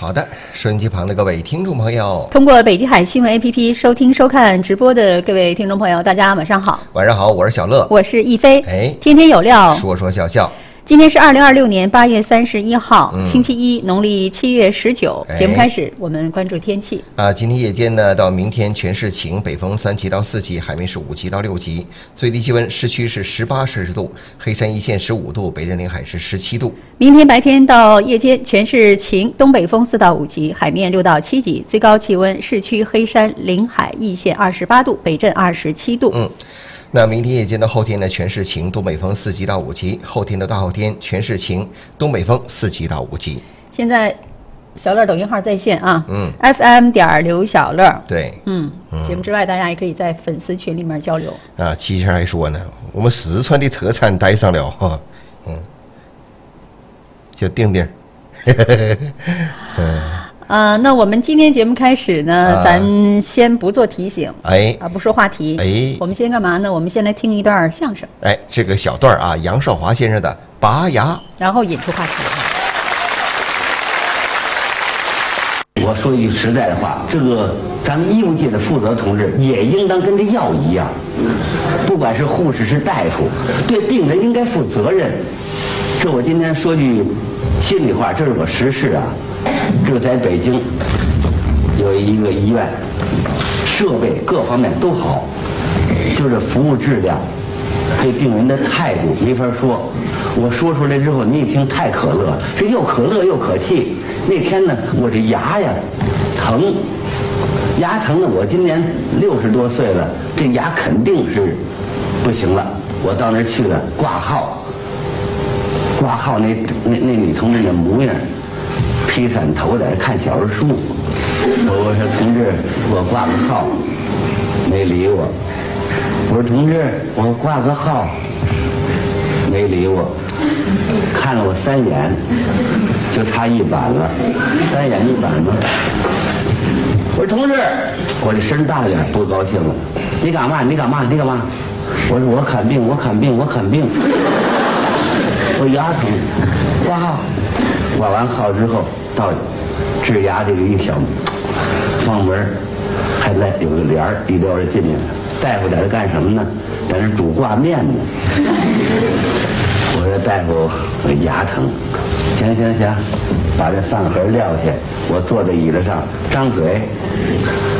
好的，收音机旁的各位听众朋友， 通过北极海新闻 APP 收听收看直播的各位听众朋友，大家晚上好。 晚上好，我是小乐， 我是亦飞。 哎， 天天有料， 说说笑笑。 今天是2026年8月31号，星期一，农历7月19。节目开始，我们关注天气。 今天夜间呢，到明天全市晴，北风3级到4级，海面是5级到6级，最低气温市区是18摄氏度，黑山一线15度，北镇临海是17度。 明天白天到夜间全市晴，东北风4到5级，海面6到7级，最高气温市区黑山、临海一线28度，北镇27度。 那明天夜间到后天呢，全市晴，东北风4级到5级；后天的大后天全市晴，东北风4级到5级。 现在小乐抖音号在线啊，FM 刘小乐。 对， 节目之外，大家也可以在粉丝群里面交流。 其实还说呢，我们四川的特产带上了哈，叫丁丁。 那我们今天节目开始呢，咱先不做提醒，不说话题，我们先干嘛呢？我们先来听一段相声， 这个小段啊，杨少华先生的《拔牙》， 然后引出话题。 我说一句实在的话，这个咱们医务界的负责同志也应当跟这药一样，不管是护士是大夫，对病人应该负责任。这我今天说句心里话，这是我实事啊。这个在北京有一个医院，设备各方面都好，就是服务质量，对病人的态度没法说。我说出来之后，你一听太可乐，这又可乐又可气。那天呢，我这牙呀疼，牙疼呢，我今年60多岁了，这牙肯定是不行了。我到那儿去了，挂号那女同志那模样，披散头在那看小人书。我说同志，我挂个号，没理我。我说同志，我挂个号，没理我。看了我3眼，就差1板了，3眼1板了。我说同志，我这声大点，不高兴了。你干嘛？我说我看病。我牙疼，挂号。挂完号之后，到治牙这个一小房门，还来有个帘儿，一溜就进去了。大夫在这干什么呢？在那煮挂面呢。我说大夫，我牙疼。行，把这饭盒撂下，我坐在椅子上，张嘴，